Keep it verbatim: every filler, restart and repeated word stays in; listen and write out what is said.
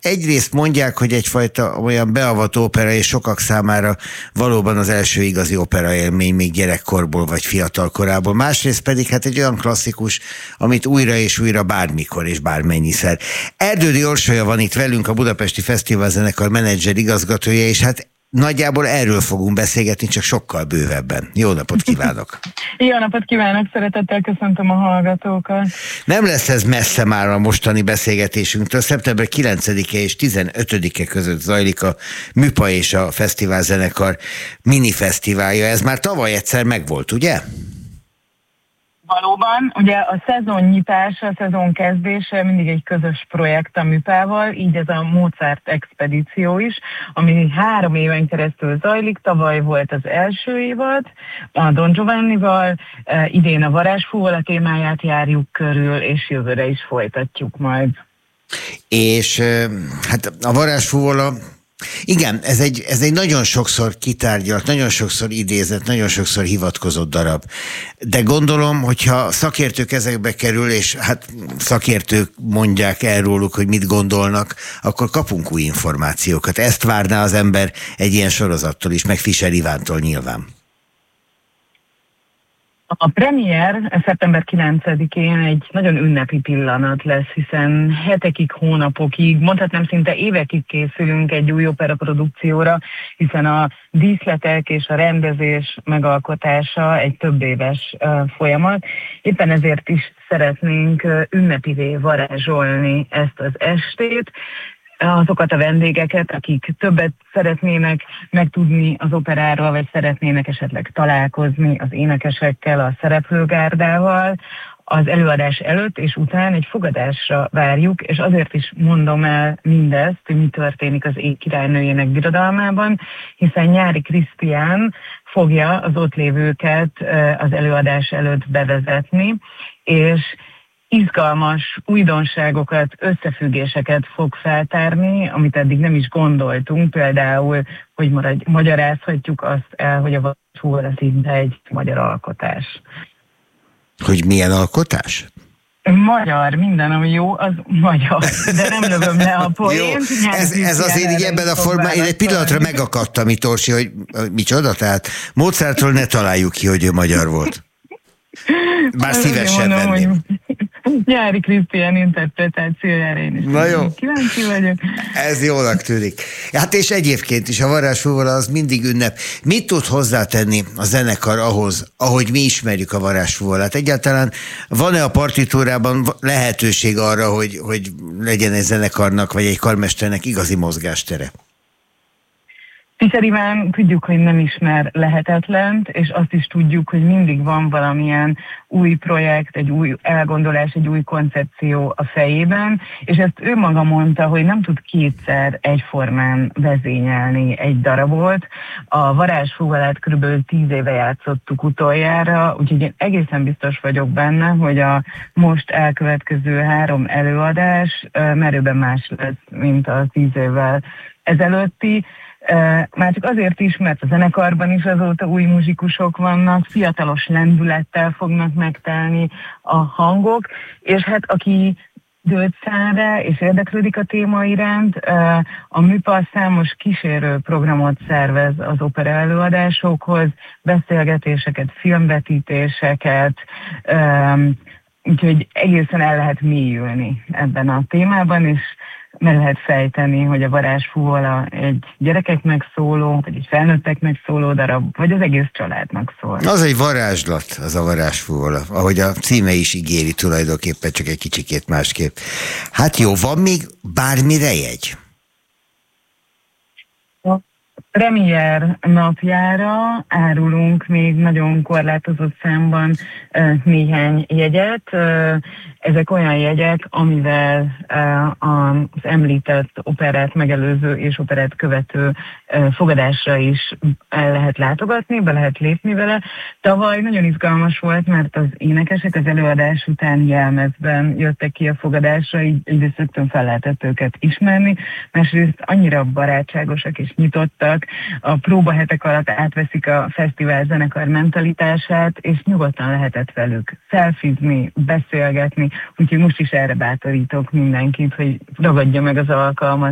egyrészt mondják, hogy egyfajta olyan beavató opera, és sokak számára valóban az első igazi opera élmény még gyerekkorból vagy fiatal korából. Másrészt pedig hát egy olyan klasszikus, amit újra és újra bármikor és bármennyiszer. Erdődy Orsolya van itt velünk, a Budapesti Fesztiválzenekar menedzser igazgatója, és hát nagyjából erről fogunk beszélgetni, csak sokkal bővebben. Jó napot kívánok! Jó napot kívánok! Szeretettel köszöntöm a hallgatókat! Nem lesz ez messze már a mostani beszélgetésünktől. szeptember kilencedike és tizenötödike között zajlik a Műpa és a Fesztiválzenekar minifesztiválja. Ez már tavaly egyszer megvolt, ugye? Valóban, ugye a szezon nyitása, a szezon kezdése mindig egy közös projekt a Műpával, így ez a Mozart expedíció is, ami három éven keresztül zajlik. Tavaly volt az első évad a Don Giovannival, idén a Varázsfúvola témáját járjuk körül, és jövőre is folytatjuk majd. És hát a Varázsfúvola, igen, ez egy, ez egy nagyon sokszor kitárgyalt, nagyon sokszor idézett, nagyon sokszor hivatkozott darab. De gondolom, hogyha szakértők ezekbe kerül, és hát szakértők mondják el róluk, hogy mit gondolnak, akkor kapunk új információkat. Ezt várná az ember egy ilyen sorozattól is, meg Fischer Ivántól nyilván. A premier szeptember kilencedikén egy nagyon ünnepi pillanat lesz, hiszen hetekig, hónapokig, mondhatnám szinte évekig készülünk egy új operaprodukcióra, hiszen a díszletek és a rendezés megalkotása egy több éves uh, folyamat. Éppen ezért is szeretnénk uh, ünnepivé varázsolni ezt az estét, azokat a vendégeket, akik többet szeretnének megtudni az operáról, vagy szeretnének esetleg találkozni az énekesekkel, a szereplőgárdával. Az előadás előtt és után egy fogadásra várjuk, és azért is mondom el mindezt, hogy mi történik az Éj királynőjének birodalmában, hiszen Nyári Krisztián fogja az ott lévőket az előadás előtt bevezetni, és izgalmas újdonságokat, összefüggéseket fog feltárni, amit eddig nem is gondoltunk, például, hogy maradj, magyarázhatjuk azt el, hogy a Varázsfúvola szinte egy magyar alkotás. Hogy milyen alkotás? Magyar, minden, ami jó, az magyar, de nem lövöm le a poént. ez, ez azért így ebben a formában, én egy pillanatra megakadtam itt, Orsi, hogy micsoda, tehát Mozartról ne találjuk ki, hogy ő magyar volt. Bár szívesen mondom, venném. Nyári Krisztián interpretációjára én is Na jó. kíváncsi vagyok. Ez jónak tűnik. Hát és egyébként is a Varázsfúvola az mindig ünnep. Mit tud hozzátenni a zenekar ahhoz, ahogy mi ismerjük a Varázsfúvolát? Egyáltalán van-e a partitúrában lehetőség arra, hogy, hogy legyen egy zenekarnak, vagy egy karmesternek igazi mozgástere? Fischer Iván tudjuk, hogy nem ismer lehetetlent, és azt is tudjuk, hogy mindig van valamilyen új projekt, egy új elgondolás, egy új koncepció a fejében, és ezt ő maga mondta, hogy nem tud kétszer egyformán vezényelni egy darabot. A Varázsfúvolát körülbelül tíz éve játszottuk utoljára, úgyhogy én egészen biztos vagyok benne, hogy a most elkövetkező három előadás merőben más lesz, mint a tíz évvel ezelőtti. Már csak azért is, mert a zenekarban is azóta új muzsikusok vannak, fiatalos lendülettel fognak megtelni a hangok, és hát aki dőltszára és érdeklődik a téma iránt, a Műpa számos kísérő programot szervez az opera előadásokhoz, beszélgetéseket, filmvetítéseket, úgyhogy egészen el lehet mélyülni ebben a témában, és meg lehet fejteni, hogy a Varázsfúvola egy gyerekeknek szóló, vagy egy felnőtteknek szóló darab, vagy az egész családnak szól. Az egy varázslat, az a Varázsfúvola, ahogy a címe is ígéri tulajdonképpen, csak egy kicsikét másképp. Hát jó, van még bármire jegy? A premier napjára árulunk még nagyon korlátozott számban néhány jegyet. Ezek olyan jegyek, amivel az említett operát megelőző és operát követő fogadásra is el lehet látogatni, be lehet lépni vele. Tavaly nagyon izgalmas volt, mert az énekesek az előadás után jelmezben jöttek ki a fogadásra, így egyrészt rögtön fel lehetett őket ismerni, másrészt annyira barátságosak és nyitottak, a próbahetek alatt átveszik a fesztivál zenekar mentalitását, és nyugodtan lehetett velük szelfizni, beszélgetni, úgyhogy most is erre bátorítok mindenkit, hogy ragadja meg az alkalmat,